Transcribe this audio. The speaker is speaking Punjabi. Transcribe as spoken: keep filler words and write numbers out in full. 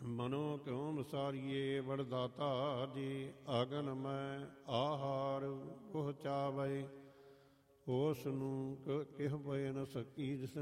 ਮਨੋ ਕਿਉ ਮਸਾਰੀਏ ਵਰਦਾਤਾ ਜੀ, ਆਗਨ ਮੈਂ ਆਹਾਰ ਉਹ ਚਾਵੈ, ਉਸ ਨੂੰ ਕਿਹ ਬੈ ਨ ਸਕੀ ਜਿਸ